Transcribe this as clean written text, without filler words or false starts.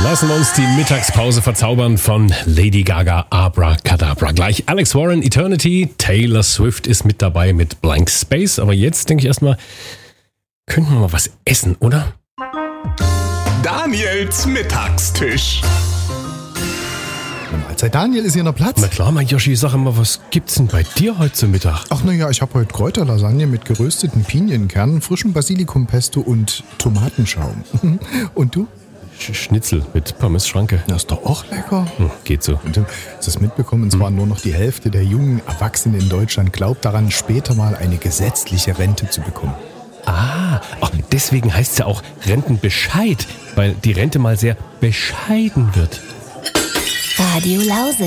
Lassen wir uns die Mittagspause verzaubern von Lady Gaga, Abracadabra. Gleich Alex Warren, Eternity, Taylor Swift ist mit dabei mit Blank Space. Aber jetzt denke ich erstmal, könnten wir mal was essen, oder? Daniels Mittagstisch. Mahlzeit, Daniel, ist hier noch Platz? Na klar, mein Joshi, sag mal, was gibt's denn bei dir heute zum Mittag? Ach naja, ich habe heute Kräuterlasagne mit gerösteten Pinienkernen, frischem Basilikumpesto und Tomatenschaum. Und du? Schnitzel mit Pommes-Schranke. Das ist doch auch lecker. Geht so. Und hast du es mitbekommen? Und zwar nur noch die Hälfte der jungen Erwachsenen in Deutschland glaubt daran, später mal eine gesetzliche Rente zu bekommen. Ah, ach, deswegen heißt es ja auch Rentenbescheid, weil die Rente mal sehr bescheiden wird. Radio Lausitz.